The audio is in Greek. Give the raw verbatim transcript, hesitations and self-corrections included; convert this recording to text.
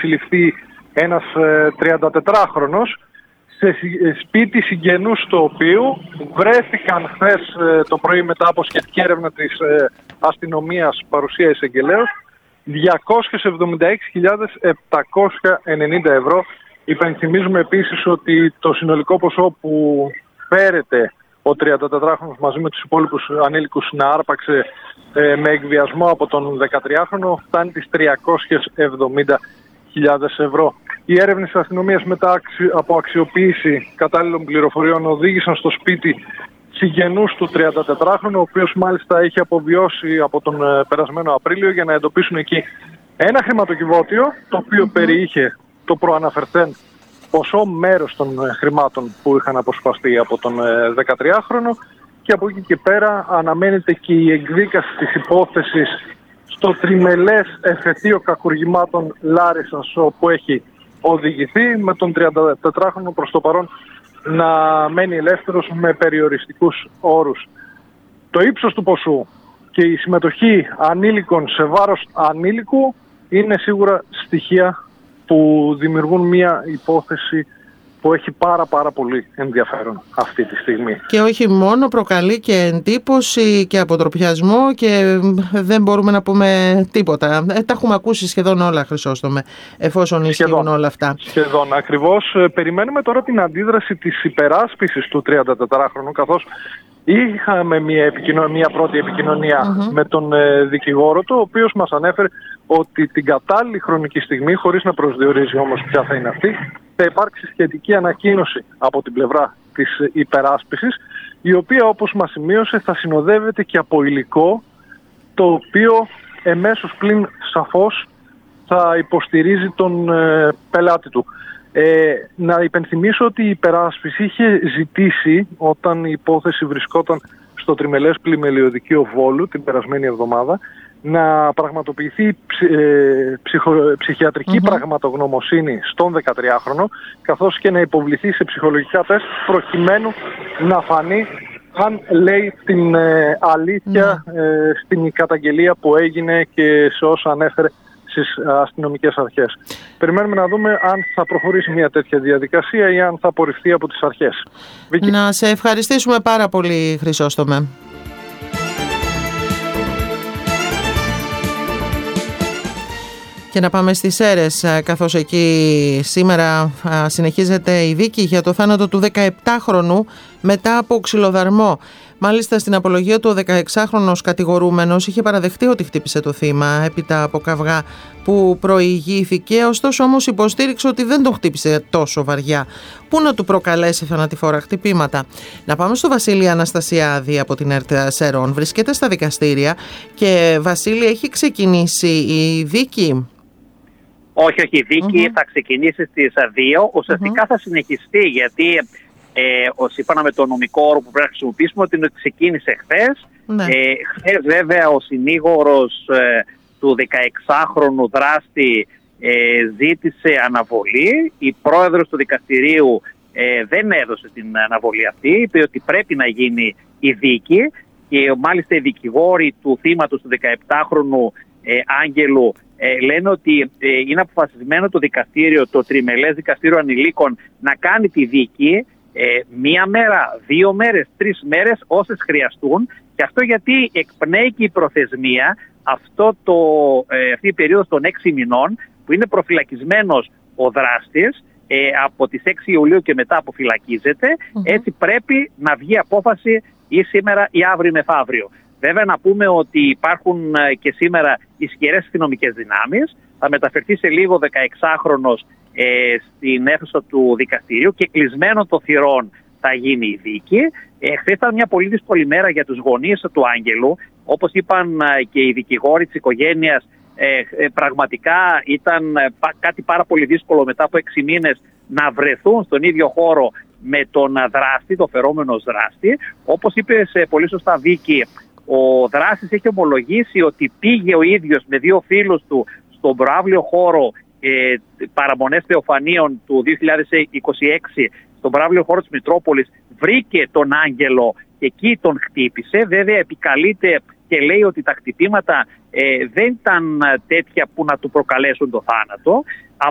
συλληφθεί ένας τριαντατετράχρονος σε σπίτι συγγενούς του οποίου βρέθηκαν χθες το πρωί, μετά από σχετική έρευνα της αστυνομίας, παρουσία εισαγγελέως, διακόσιες εβδομήντα έξι χιλιάδες επτακόσια ενενήντα ευρώ. Υπενθυμίζουμε επίσης ότι το συνολικό ποσό που φέρεται ο τριαντατετράχρονος μαζί με τους υπόλοιπους ανήλικους να άρπαξε ε, με εκβιασμό από τον δεκατριάχρονο φτάνει τις τριακόσιες εβδομήντα χιλιάδες ευρώ. Οι έρευνες της αστυνομίας μετά από αξιοποίηση κατάλληλων πληροφοριών οδήγησαν στο σπίτι συγγενούς του τριαντατετράχρονου, ο οποίος μάλιστα είχε αποβιώσει από τον ε, περασμένο Απρίλιο, για να εντοπίσουν εκεί ένα χρηματοκιβώτιο το οποίο mm-hmm. περιείχε το προαναφερθέν ποσό μέρος των χρημάτων που είχαν αποσπαστεί από τον δεκατριάχρονο, και από εκεί και πέρα αναμένεται και η εκδίκαση της υπόθεσης στο τριμελές εφετείο κακουργημάτων Λάρισσας, όπου έχει οδηγηθεί, με τον τριαντατετράχρονο προς το παρόν να μένει ελεύθερος με περιοριστικούς όρους. Το ύψος του ποσού και η συμμετοχή ανήλικων σε βάρος ανήλικου είναι σίγουρα στοιχεία που δημιουργούν μια υπόθεση που έχει πάρα πάρα πολύ ενδιαφέρον αυτή τη στιγμή. Και όχι μόνο, προκαλεί και εντύπωση και αποτροπιασμό και δεν μπορούμε να πούμε τίποτα. Ε, τα έχουμε ακούσει σχεδόν όλα, Χρυσόστομε, εφόσον ισχύουν όλα αυτά. Σχεδόν, ακριβώς. Περιμένουμε τώρα την αντίδραση της υπεράσπισης του τριαντατετράχρονου, καθώς είχαμε μια, επικοινωνία, μια πρώτη επικοινωνία mm-hmm. με τον ε, δικηγόρο του, ο οποίος μας ανέφερε ότι την κατάλληλη χρονική στιγμή, χωρίς να προσδιορίζει όμως ποια θα είναι αυτή, θα υπάρξει σχετική ανακοίνωση από την πλευρά της υπεράσπισης, η οποία, όπως μας σημείωσε, θα συνοδεύεται και από υλικό, το οποίο εμέσως πλην σαφώς θα υποστηρίζει τον ε, πελάτη του. Ε, να υπενθυμίσω ότι η υπεράσπιση είχε ζητήσει, όταν η υπόθεση βρισκόταν στο τριμελές πλημελιωδικείο Βόλου την περασμένη εβδομάδα, να πραγματοποιηθεί ψ, ε, ψυχο, ψυχιατρική mm-hmm. πραγματογνωμοσύνη στον δεκατριάχρονο, καθώς και να υποβληθεί σε ψυχολογικά τεστ, προκειμένου να φανεί αν λέει την ε, αλήθεια mm. ε, στην καταγγελία που έγινε και σε όσα ανέφερε στις αστυνομικές αρχές. Περιμένουμε να δούμε αν θα προχωρήσει μια τέτοια διαδικασία ή αν θα απορριφθεί από τις αρχές. Να σε ευχαριστήσουμε πάρα πολύ, Χρυσόστομε. Και να πάμε στις Σέρρες, καθώς εκεί σήμερα συνεχίζεται η δίκη για το θάνατο του δεκαεπτάχρονου μετά από ξυλοδαρμό. Μάλιστα, στην απολογία του, ο δεκαεξάχρονος κατηγορούμενος είχε παραδεχτεί ότι χτύπησε το θύμα έπειτα από καυγά που προηγήθηκε, ωστόσο όμως υποστήριξε ότι δεν τον χτύπησε τόσο βαριά, που να του προκαλέσει θανατηφόρα χτυπήματα. Να πάμε στο Βασίλη Αναστασιάδη από την ΕΡΤ Σέρων. Βρίσκεται στα δικαστήρια και, Βασίλη, έχει ξεκινήσει η δίκη? Όχι, όχι, η δίκη mm-hmm. θα ξεκινήσει στις δύο. Ουσιαστικά mm-hmm. θα συνεχιστεί, γιατί ε, είπαμε με το νομικό όρο που πρέπει να χρησιμοποιήσουμε ότι ξεκίνησε χθες. Ναι. Ε, χθες βέβαια ο συνήγορος ε, του δεκαεξάχρονου δράστη ε, ζήτησε αναβολή. Η πρόεδρος του δικαστηρίου ε, δεν έδωσε την αναβολή αυτή, είπε ότι πρέπει να γίνει η δίκη, και μάλιστα οι δικηγόροι του θύματος του δεκαεπτάχρονου ε, Άγγελου ε, λένε ότι ε, είναι αποφασισμένο το δικαστήριο, το τριμελές δικαστήριο ανηλίκων, να κάνει τη δίκη ε, μία μέρα, δύο μέρες, τρεις μέρες, όσες χρειαστούν, και αυτό γιατί εκπνέει και η προθεσμία αυτό το, ε, αυτή η περίοδος των έξι μηνών που είναι προφυλακισμένος ο δράστης, ε, από τις έξι Ιουλίου και μετά αποφυλακίζεται. Mm-hmm. Έτσι πρέπει να βγει απόφαση ή σήμερα ή αύριο μεθαύριο. Βέβαια να πούμε ότι υπάρχουν και σήμερα ισχυρές αστυνομικές δυνάμεις. Θα μεταφερθεί σε λίγο δεκαεξάχρονος ε, στην αίθουσα του δικαστηρίου και κλεισμένο των θυρών θα γίνει η δίκη. Ε, χθες ήταν μια πολύ δύσκολη μέρα για τους γονείς του Άγγελου. Όπως είπαν ε, και οι δικηγόροι της οικογένειας, ε, ε, πραγματικά ήταν ε, πα, κάτι πάρα πολύ δύσκολο μετά από έξι μήνες να βρεθούν στον ίδιο χώρο με τον δράστη, το φερόμενο δράστη. Όπως είπε σε πολύ σωστά Βίκη, ο δράστης έχει ομολογήσει ότι πήγε ο ίδιος με δύο φίλους του στον προαύλιο χώρο ε, παραμονές Θεοφανίων του δύο χιλιάδες είκοσι έξι, στον προαύλιο χώρο της Μητρόπολης, βρήκε τον Άγγελο και εκεί τον χτύπησε. Βέβαια επικαλείται και λέει ότι τα χτυπήματα ε, δεν ήταν τέτοια που να του προκαλέσουν το θάνατο.